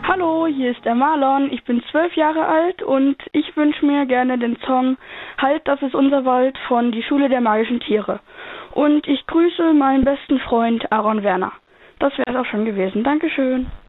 Hallo, hier ist der Marlon. Ich bin 12 Jahre alt und ich wünsche mir gerne den Song Halt, das ist unser Wald von Die Schule der magischen Tiere. Und ich grüße meinen besten Freund Aaron Werner. Das wäre es auch schon gewesen. Dankeschön.